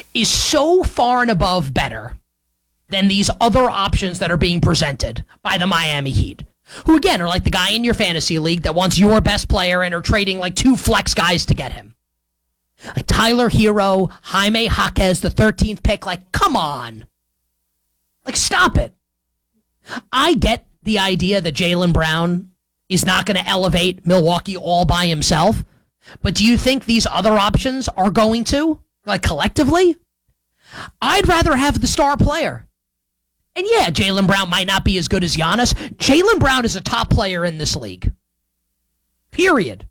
is so far and above better than these other options that are being presented by the Miami Heat, who, again, are like the guy in your fantasy league that wants your best player and are trading like 2 flex guys to get him. Like Tyler Hero, Jaime Jaquez, the 13th pick. Like, come on. Like, stop it. I get the idea that Jaylen Brown is not going to elevate Milwaukee all by himself, but do you think these other options are going to, like, collectively? I'd rather have the star player. And yeah, Jaylen Brown might not be as good as Giannis. Jaylen Brown is a top player in this league. Period.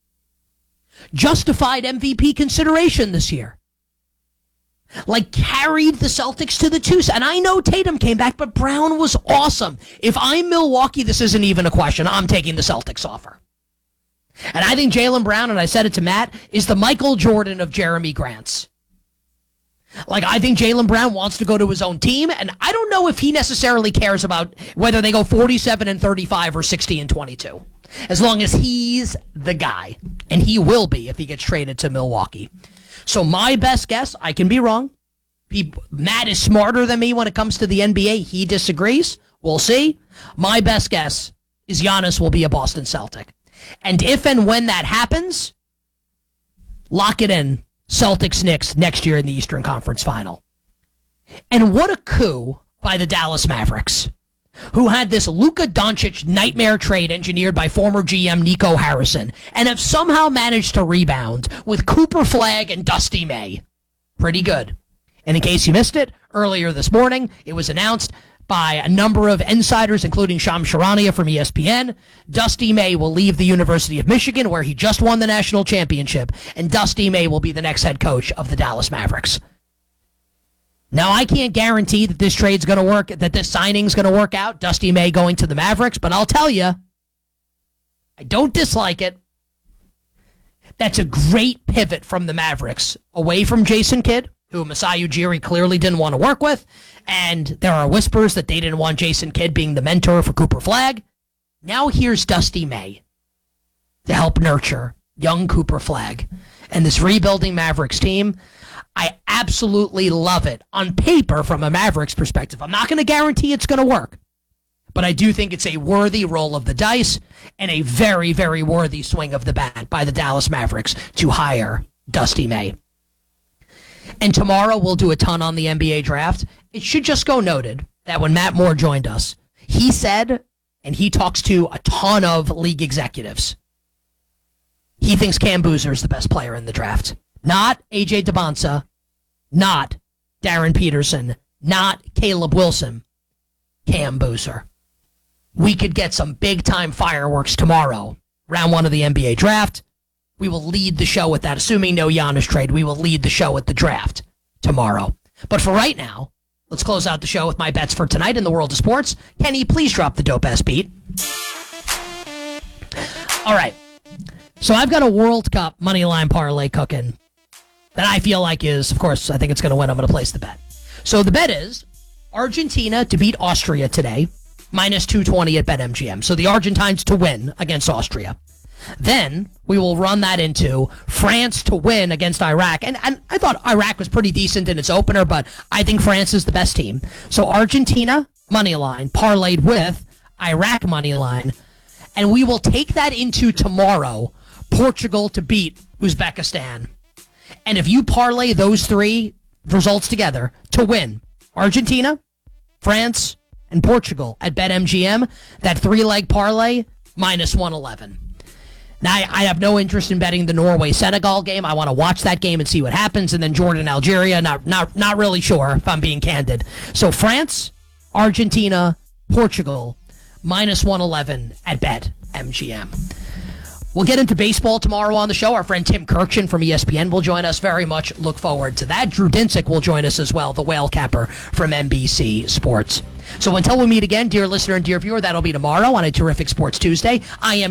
Justified MVP consideration this year. Like, carried the Celtics to the 2. And I know Tatum came back, but Brown was awesome. If I'm Milwaukee, this isn't even a question. I'm taking the Celtics offer. And I think Jaylen Brown, and I said it to Matt, is the Michael Jordan of Jeremy Grant's. Like, I think Jaylen Brown wants to go to his own team, and I don't know if he necessarily cares about whether they go 47-35 or 60-22, as long as he's the guy, and he will be if he gets traded to Milwaukee. So my best guess, I can be wrong. Matt is smarter than me when it comes to the NBA. He disagrees. We'll see. My best guess is Giannis will be a Boston Celtic. And if and when that happens, lock it in. Celtics-Knicks next year in the Eastern Conference Final. And what a coup by the Dallas Mavericks, who had this Luka Doncic nightmare trade engineered by former GM Nico Harrison and have somehow managed to rebound with Cooper Flagg and Dusty May. Pretty good. And in case you missed it, earlier this morning, it was announced by a number of insiders, including Shams Charania from ESPN. Dusty May will leave the University of Michigan, where he just won the national championship, and Dusty May will be the next head coach of the Dallas Mavericks. Now, I can't guarantee that this trade's going to work, that this signing's going to work out, Dusty May going to the Mavericks, but I'll tell you, I don't dislike it. That's a great pivot from the Mavericks, away from Jason Kidd, who Masai Ujiri clearly didn't want to work with, and there are whispers that they didn't want Jason Kidd being the mentor for Cooper Flagg. Now here's Dusty May to help nurture young Cooper Flagg and this rebuilding Mavericks team. I absolutely love it on paper from a Mavericks perspective. I'm not going to guarantee it's going to work, but I do think it's a worthy roll of the dice and a very, very worthy swing of the bat by the Dallas Mavericks to hire Dusty May. And tomorrow we'll do a ton on the NBA draft. It should just go noted that when Matt Moore joined us, he said, and he talks to a ton of league executives, he thinks Cam Boozer is the best player in the draft. Not A.J. DeBonsa, not Darren Peterson, not Caleb Wilson, Cam Boozer. We could get some big-time fireworks tomorrow, round 1 of the NBA draft. We will lead the show with that. Assuming no Giannis trade, we will lead the show at the draft tomorrow. But for right now, let's close out the show with my bets for tonight in the world of sports. Kenny, please drop the dope-ass beat. All right. So I've got a World Cup moneyline parlay cooking that I feel like is, of course, I think it's going to win. I'm going to place the bet. So the bet is Argentina to beat Austria today, minus 220 at BetMGM. So the Argentines to win against Austria. Then we will run that into France to win against Iraq. And I thought Iraq was pretty decent in its opener, but I think France is the best team. So Argentina, money line, parlayed with Iraq money line. And we will take that into tomorrow, Portugal to beat Uzbekistan. And if you parlay those 3 results together to win, Argentina, France, and Portugal at BetMGM, that 3-leg parlay, minus 111. Now, I have no interest in betting the Norway-Senegal game. I want to watch that game and see what happens. And then Jordan-Algeria, not really sure if I'm being candid. So France, Argentina, Portugal, minus 111 at BetMGM. We'll get into baseball tomorrow on the show. Our friend Tim Kirkchin from ESPN will join us. Very much look forward to that. Drew Dinsick will join us as well, the whale capper from NBC Sports. So until we meet again, dear listener and dear viewer, that'll be tomorrow on a terrific Sports Tuesday. I am